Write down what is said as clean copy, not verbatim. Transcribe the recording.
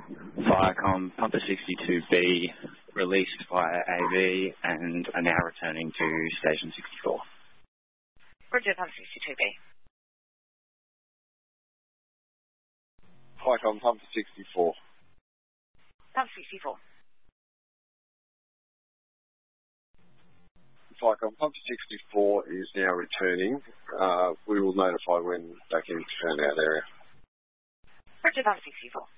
Viacom Pumper 62B released via AV and are now returning to Station 64. Roger, Pump 62B. Viacom Pumper 64. Pump 64. Viacom Pumper 64 is now returning. We will notify when back in turnout area. Roger, Pump 64.